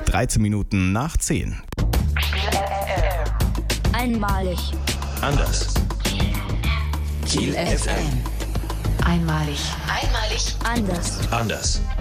13 Minuten nach 10. Einmalig. Anders. Kiel FM. Einmalig. Einmalig. Anders. Anders.